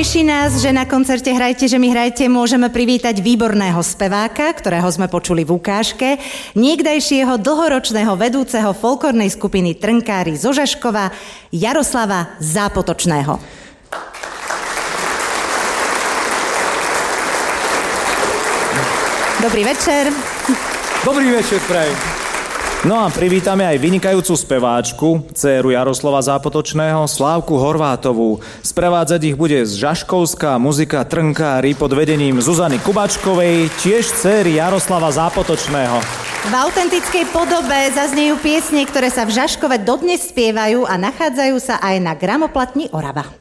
Teší nás, že na koncerte Hrajte, že mi hrajte môžeme privítať výborného speváka, ktorého sme počuli v ukážke, niekdajšieho dlhoročného vedúceho folklórnej skupiny Trnkári zo Žaškova, Jaroslava Zápotočného. Dobrý večer. Dobrý večer, prajem. No a privítame aj vynikajúcu speváčku, dcéru Jaroslava Zápotočného, Slávku Horvátovú. Sprevádzať ich bude z Žaškovská muzika Trnkári pod vedením Zuzany Kubačkovej, tiež dcéry Jaroslava Zápotočného. V autentickej podobe zaznejú piesne, ktoré sa v Žaškove dodnes spievajú a nachádzajú sa aj na gramoplatni Orava.